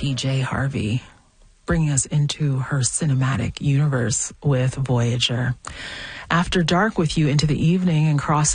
PJ Harvey, bringing us into her cinematic universe with Voyager. After Dark with you into the evening and crossing